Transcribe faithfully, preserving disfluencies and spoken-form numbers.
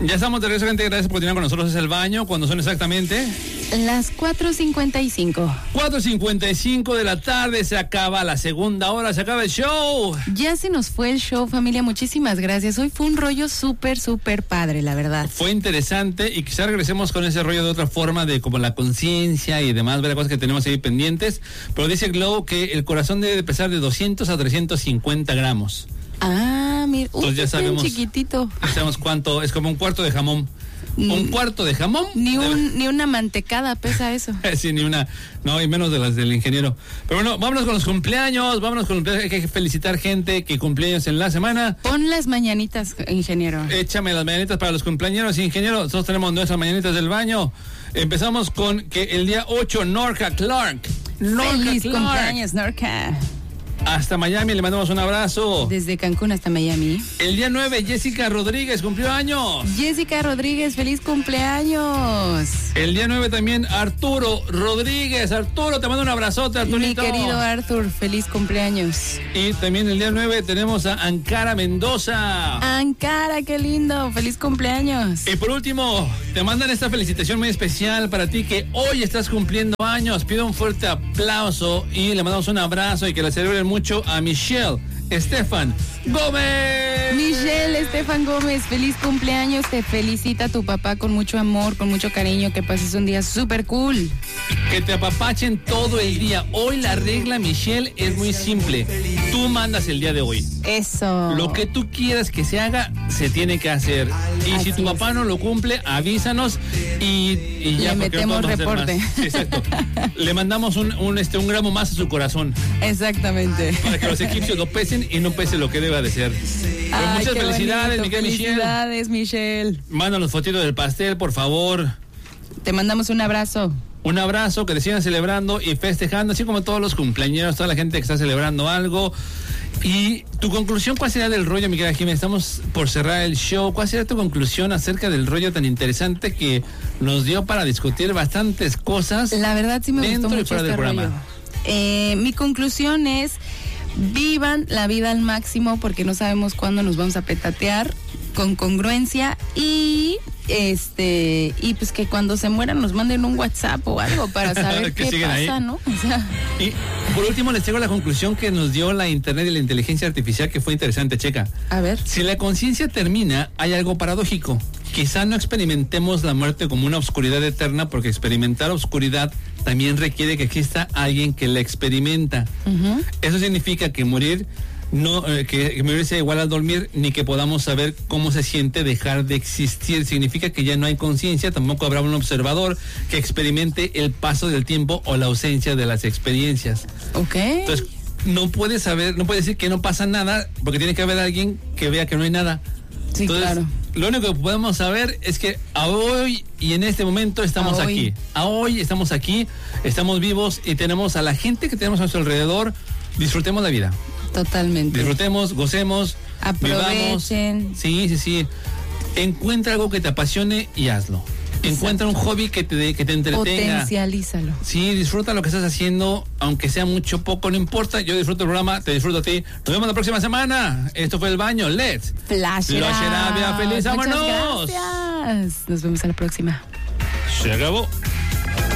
Ya estamos de regreso, gente. Gracias por continuar con nosotros. Es el baño. Cuando son exactamente las cuatro cincuenta y cinco. cuatro cincuenta y cinco de la tarde. Se acaba la segunda hora. Se acaba el show. Ya se nos fue el show, familia. Muchísimas gracias. Hoy fue un rollo súper, súper padre, la verdad. Fue interesante y quizá regresemos con ese rollo de otra forma, de como la conciencia y demás, ver cosas que tenemos ahí pendientes. Pero dice Globo que el corazón debe de pesar de doscientos a trescientos cincuenta gramos. Ah, mira, entonces ya sabemos, chiquitito. Ya sabemos cuánto, es como un cuarto de jamón. Mm. Un cuarto de jamón. Ni un, ni una mantecada pesa eso. Sí, ni una, no, y menos de las del ingeniero. Pero bueno, vámonos con los cumpleaños, vámonos con hay que felicitar gente que cumpleaños en la semana. Pon las mañanitas, ingeniero. Échame las mañanitas para los cumpleaños, ingeniero. Nosotros tenemos nuestras mañanitas del baño. Empezamos con que el día ocho, Norca Clark. Norca Feliz Clark. Cumpleaños, Norca. Hasta Miami, le mandamos un abrazo. Desde Cancún hasta Miami. El día nueve, Jessica Rodríguez cumplió años. Jessica Rodríguez, feliz cumpleaños. El día nueve también, Arturo Rodríguez. Arturo, te mando un abrazote, Arturito. Mi querido Artur, feliz cumpleaños. Y también el día nueve tenemos a Ankara Mendoza. Ankara, qué lindo, feliz cumpleaños. Y por último, te mandan esta felicitación muy especial para ti que hoy estás cumpliendo años. Pido un fuerte aplauso y le mandamos un abrazo y que la celebren mucho a Michelle Estefan Gómez. Michelle Estefan Gómez, feliz cumpleaños. Te felicita tu papá con mucho amor, con mucho cariño. Que pases un día súper cool. Que te apapachen todo el día. Hoy la regla, Michelle, es muy simple. Tú mandas el día de hoy. Eso. Lo que tú quieras que se haga, se tiene que hacer. Y así si tu papá es. no lo cumple, avísanos y, y ya. Le metemos no reporte. Sí, exacto. Le mandamos un, un, este, un gramo más a su corazón. Exactamente. Para que los egipcios lo pesen y no pese lo que deba de ser. Ay, muchas felicidades, bonito. Miguel Felicidades, Michelle. Michelle. Mándanos fotitos del pastel, por favor. Te mandamos un abrazo. Un abrazo, que te sigan celebrando y festejando, así como todos los cumpleaños, toda la gente que está celebrando algo. Y tu conclusión, ¿cuál sería del rollo, mi querida Jiménez? Estamos por cerrar el show. ¿Cuál sería tu conclusión acerca del rollo tan interesante que nos dio para discutir bastantes cosas? La verdad sí me dentro gustó y mucho fuera este del programa. rollo. Eh, mi conclusión es: vivan la vida al máximo, porque no sabemos cuándo nos vamos a petatear, con congruencia, y este y pues que cuando se mueran nos manden un WhatsApp o algo para saber qué pasa, ahí. ¿No? O sea. Y por último les traigo la conclusión que nos dio la internet y la inteligencia artificial, que fue interesante, checa. A ver. Si la conciencia termina, hay algo paradójico. Quizá no experimentemos la muerte como una oscuridad eterna, porque experimentar oscuridad también requiere que exista alguien que la experimenta. Uh-huh. Eso significa que morir no, eh, que, que morir sea igual al dormir, ni que podamos saber cómo se siente dejar de existir. Significa que ya no hay conciencia, tampoco habrá un observador que experimente el paso del tiempo o la ausencia de las experiencias. Ok. Entonces, no puede saber, no puede decir que no pasa nada, porque tiene que haber alguien que vea que no hay nada. Sí, Entonces, claro. Lo único que podemos saber es que a hoy y en este momento estamos a aquí. Hoy. A hoy estamos aquí, estamos vivos y tenemos a la gente que tenemos a nuestro alrededor. Disfrutemos la vida. Totalmente. Disfrutemos, gocemos, aprovechen. Vivamos. Sí, sí, sí. Encuentra algo que te apasione y hazlo. Encuentra un hobby que te, que te entretenga. Potencialízalo. Sí, disfruta lo que estás haciendo, aunque sea mucho, poco, no importa. Yo disfruto el programa, te disfruto a ti. Nos vemos la próxima semana. Esto fue El Baño. Let's Flash it up. Feliz, vámonos. Gracias. Nos vemos a la próxima. Se acabó.